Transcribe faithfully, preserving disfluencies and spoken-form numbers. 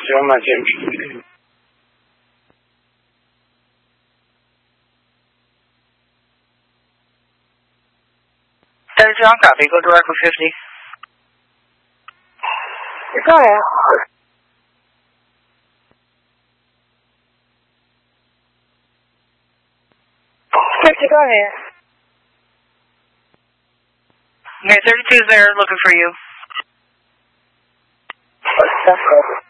Zero my Jim. Center John, copy. Go direct with fifty. Go ahead. fifty, go ahead. Okay, thirty-two's there looking for you. That's good.